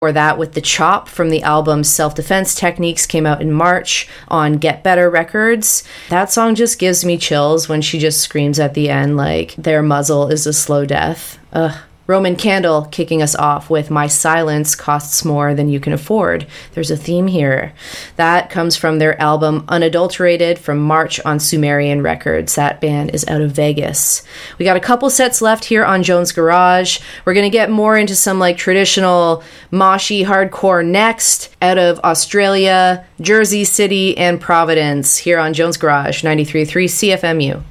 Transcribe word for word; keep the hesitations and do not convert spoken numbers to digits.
Or that with The Chop from the album Self-Defense Techniques came out in March on Get Better Records. That song just gives me chills when she just screams at the end like their muzzle is a slow death. Ugh. Roman Candle kicking us off with My Silence Costs More Than You Can Afford. There's a theme here. That comes from their album Unadulterated from March on Sumerian Records. That band is out of Vegas. We got a couple sets left here on Jones Garage. We're going to get more into some like traditional moshy hardcore next out of Australia, Jersey City, and Providence here on Jones Garage, ninety-three point three C F M U.